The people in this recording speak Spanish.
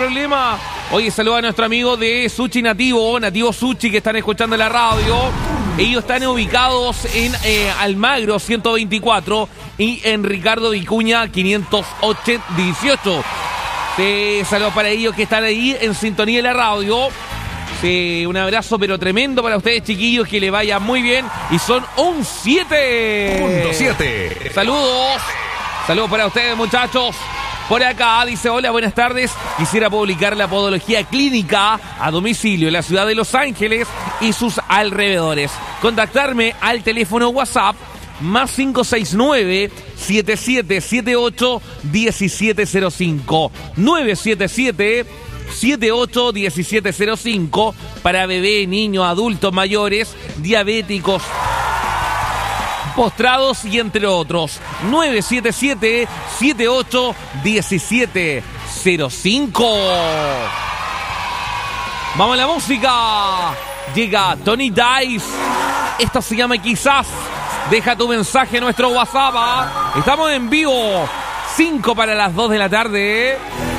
problema. Oye, saluda a nuestro amigo de Sushi Nativo Sushi, que están escuchando la radio. Ellos están ubicados en Almagro 124 y en Ricardo Vicuña 518. Saludos para ellos que están ahí en sintonía de la radio. Un abrazo pero tremendo para ustedes, chiquillos, que le vaya muy bien. Y son un 7.7. Saludos para ustedes, muchachos. Por acá dice: hola, buenas tardes. Quisiera publicar la podología clínica a domicilio en la ciudad de Los Ángeles y sus alrededores. Contactarme al teléfono WhatsApp más 569-7778-1705 977-78-1705 para bebé, niños, adultos, mayores, diabéticos, postrados y entre otros. 977-78-1705. Vamos a la música. Llega Tony Dice. Esto se llama Quizás. Deja tu mensaje en nuestro WhatsApp. Estamos en vivo. 5 para las 2 de la tarde.